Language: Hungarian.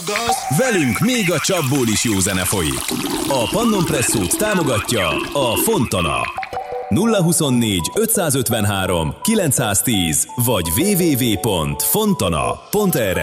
Velünk még a csapból is jó zene folyik. A Pannon Presszót támogatja a Fontana. 024 553 910 vagy www.fontana.rs